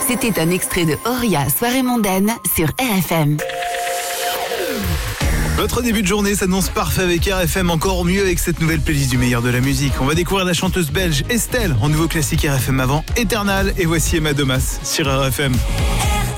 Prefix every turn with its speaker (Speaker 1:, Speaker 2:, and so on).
Speaker 1: C'était un extrait de Auria, Soirée mondaine sur RFM.
Speaker 2: Votre début de journée s'annonce parfait avec RFM, encore mieux avec cette nouvelle playlist du meilleur de la musique. On va découvrir la chanteuse belge Estelle en nouveau classique RFM avant Eternal, et voici Emma Domas sur RFM.